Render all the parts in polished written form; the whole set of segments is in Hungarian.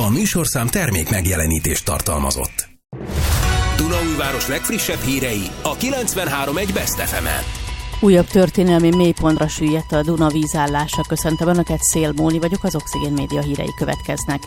A műsorszám termék megjelenítést tartalmazott. Dunaújváros legfrissebb hírei a 93.1 Best FM-en. Újabb történelmi mélypontra süllyedt a Duna vízállása. Köszöntöm Önöket, Szél Móni vagyok, az Oxigén Média hírei következnek.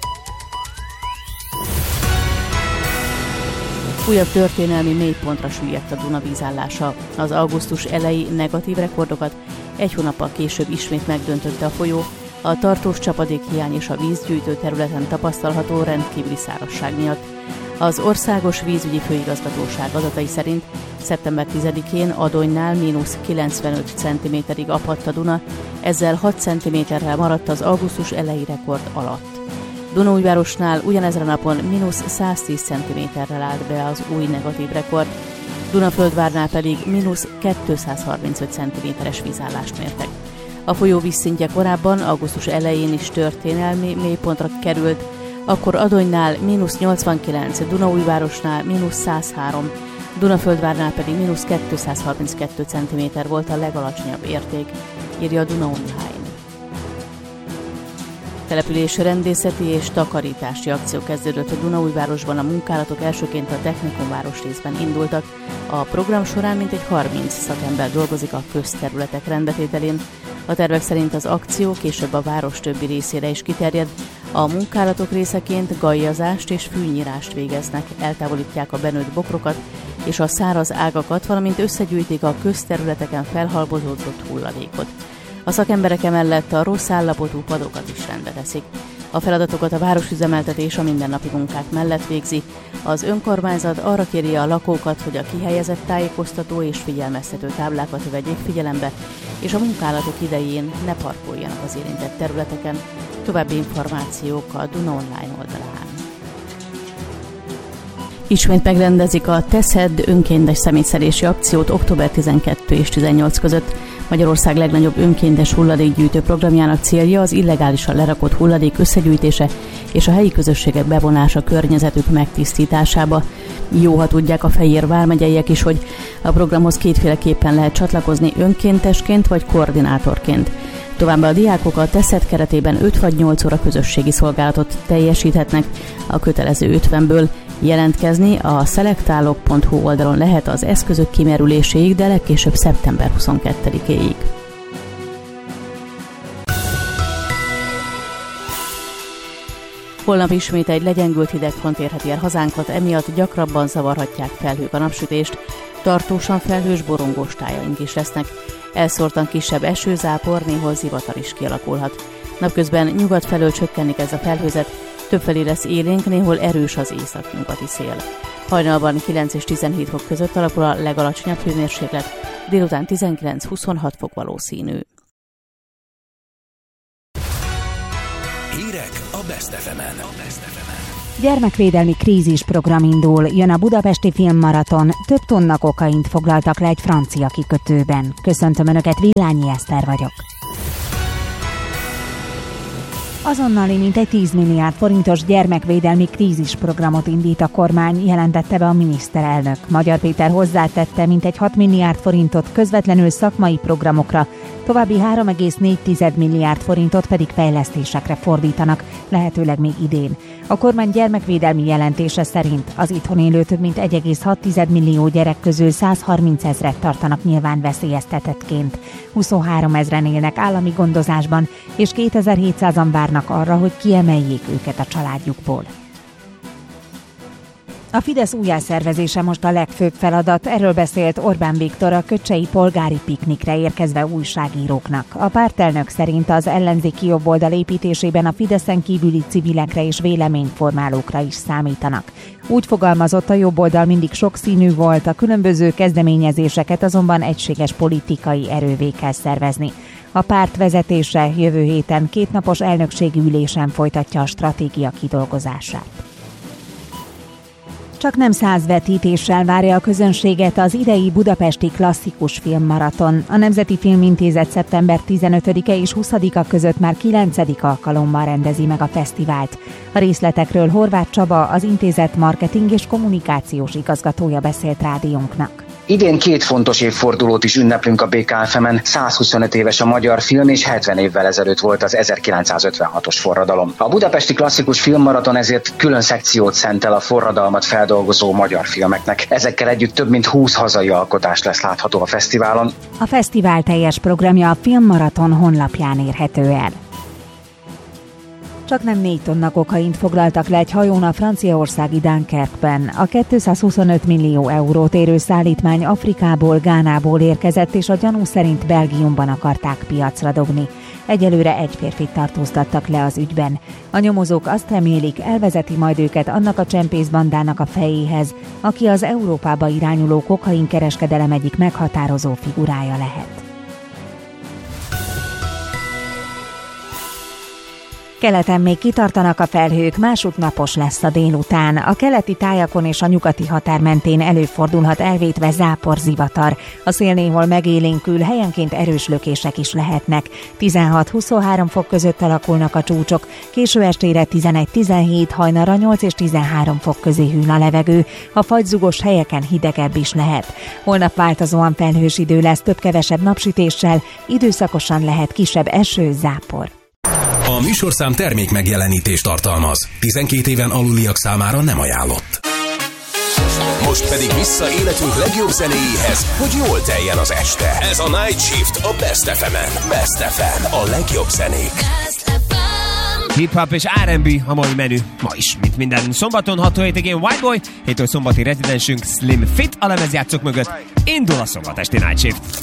Újabb történelmi mélypontra süllyedt a Duna vízállása. Az augusztus elejé negatív rekordokat egy hónappal később ismét megdöntötte a folyó, a tartós csapadékhiány és a vízgyűjtő területen tapasztalható rendkívüli szárazság miatt. Az Országos Vízügyi Főigazgatóság adatai szerint szeptember 10-én Adonynál -95 cm-ig apadt a Duna, ezzel 6 cm-rel maradt az augusztus elejé rekord alatt. Dunaújvárosnál ugyanezen a napon -110 cm-rel állt be az új negatív rekord, Dunaföldvárnál pedig -235 cm-es vízállást mértek. A folyó vízszintje korábban, augusztus elején is történelmi mélypontra került, akkor Adonynál -89, Dunaújvárosnál -103, Dunaföldvárnál pedig -232 cm volt a legalacsonyabb érték, írja a Duna Online. Települési rendészeti és takarítási akció kezdődött a Dunaújvárosban, a munkálatok elsőként a Technikum városrészben indultak. A program során mintegy 30 szakember dolgozik a közterületek rendbetételén. A tervek szerint az akció később a város többi részére is kiterjed. A munkálatok részeként gajjazást és fűnyírást végeznek, eltávolítják a benőtt bokrokat és a száraz ágakat, valamint összegyűjtik a közterületeken felhalmozódott hulladékot. A szakemberek emellett a rossz állapotú padokat is rendbe teszik. A feladatokat a városüzemeltetés a mindennapi munkák mellett végzi. Az önkormányzat arra kéri a lakókat, hogy a kihelyezett tájékoztató és figyelmeztető táblákat vegyék figyelembe, és a munkálatok idején ne parkoljanak az érintett területeken. További információk a Duna Online oldalán. Ismét megrendezik a Teszed önkéntes szemétszedési akciót október 12 és 18 között. Magyarország legnagyobb önkéntes hulladékgyűjtő programjának célja az illegálisan lerakott hulladék összegyűjtése és a helyi közösségek bevonása környezetük megtisztításába. Jó, ha tudják a Fejér vármegyeiek is, hogy a programhoz kétféleképpen lehet csatlakozni, önkéntesként vagy koordinátorként. Továbbá a diákok a Teszed keretében 5 vagy 8 óra közösségi szolgálatot teljesíthetnek, a kötelező 50-ből. Jelentkezni a szelektálok.hu oldalon lehet az eszközök kimerüléséig, de legkésőbb szeptember 22-éig. Holnap ismét egy legyengült hidegfront érheti el hazánkat, emiatt gyakrabban zavarhatják felhők a napsütést, tartósan felhős borongós tájaink is lesznek. Elszórtan kisebb esőzápor, néhol zivatar is kialakulhat. Napközben nyugat felől csökkenni kezd a felhőzet, többfelé lesz élénk, néhol erős az északnyugati szél. Hajnalban 9 és 17 fok között alakul a legalacsonyabb hőmérséklet, délután 19-26 fok valószínű. Hírek a Best FM-en. Gyermekvédelmi krízisprogram indul, jön a Budapesti Filmmaraton, több tonna kokaint foglaltak le egy francia kikötőben. Köszöntöm Önöket, Villányi Eszter vagyok. Azonnali mintegy 10 milliárd forintos gyermekvédelmi krízisprogramot indít a kormány, jelentette be a miniszterelnök. Magyar Péter hozzátette, mintegy 6 milliárd forintot közvetlenül szakmai programokra, további 3,4 milliárd forintot pedig fejlesztésekre fordítanak, lehetőleg még idén. A kormány gyermekvédelmi jelentése szerint az itthon élő több mint 1,6 millió gyerek közül 130 000 tartanak nyilván veszélyeztetettként. 23 000 élnek állami gondozásban, és 2700-an várnak arra, hogy kiemeljék őket a családjukból. A Fidesz újjászervezése most a legfőbb feladat, erről beszélt Orbán Viktor a köcsei polgári piknikre érkezve újságíróknak. A pártelnök szerint az ellenzéki jobboldal építésében a Fideszen kívüli civilekre és véleményformálókra is számítanak. Úgy fogalmazott, a jobboldal mindig sokszínű volt, a különböző kezdeményezéseket azonban egységes politikai erővé kell szervezni. A párt vezetése jövő héten 2 napos elnökségi ülésen folytatja a stratégia kidolgozását. Csak nem 100 vetítéssel várja a közönséget az idei budapesti klasszikus filmmaraton. A Nemzeti Filmintézet szeptember 15-e és 20-a között már 9. alkalommal rendezi meg a fesztivált. A részletekről Horváth Csaba, az intézet marketing és kommunikációs igazgatója beszélt rádiónknak. Idén 2 fontos évfordulót is ünneplünk a BKFM-en. 125 éves a magyar film, és 70 évvel ezelőtt volt az 1956-os forradalom. A Budapesti Klasszikus Filmmaraton ezért külön szekciót szentel a forradalmat feldolgozó magyar filmeknek. Ezekkel együtt több mint 20 hazai alkotás lesz látható a fesztiválon. A fesztivál teljes programja a Filmmaraton honlapján érhető el. Csaknem 4 tonna kokaint foglaltak le egy hajón a franciaországi Dunkerque-ben. A 225 millió eurót érő szállítmány Afrikából, Gánából érkezett, és a gyanú szerint Belgiumban akarták piacra dobni. Egyelőre 1 férfit tartóztattak le az ügyben. A nyomozók azt remélik, elvezeti majd őket annak a csempészbandának a fejéhez, aki az Európába irányuló kokainkereskedelem egyik meghatározó figurája lehet. Keleten még kitartanak a felhők, másút napos lesz a délután. A keleti tájakon és a nyugati határ mentén előfordulhat elvétve záporzivatar. A szél néhol megélénkül, helyenként erős lökések is lehetnek. 16-23 fok között alakulnak a csúcsok, késő estére 11-17, hajnalra 8 és 13 fok közé hűl a levegő. A fagyzugos helyeken hidegebb is lehet. Holnap változóan felhős idő lesz, több-kevesebb napsütéssel, időszakosan lehet kisebb eső, zápor. A műsorszám termék megjelenítést tartalmaz. 12 éven aluliak számára nem ajánlott. Most pedig vissza életünk legjobb zenéjéhez, hogy jól teljen az este. Ez a Night Shift a Best FM-en. Best FM, a legjobb zenék. Hip-hop és R&B a mai menü. Ma is, mint minden szombaton, 6 hétvégén Whiteboy, héttől szombati rezidensünk Slim Fit a lemezjátszók mögött. Indul a szombat esti Night Shift.